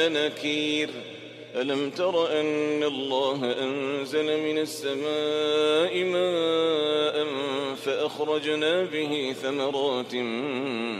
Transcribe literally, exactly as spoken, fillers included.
نكير ألم تر أن الله أنزل من السماء ماء فأخرجنا به ثمرات